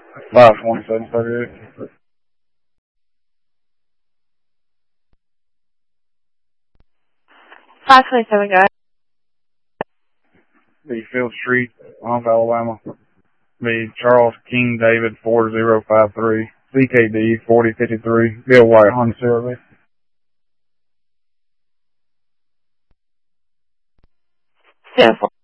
52738. 527, go ahead. The Field Street, Alabama. The Charles King David 4053. CKD 4053. Bill White Honda CRV. 10-4.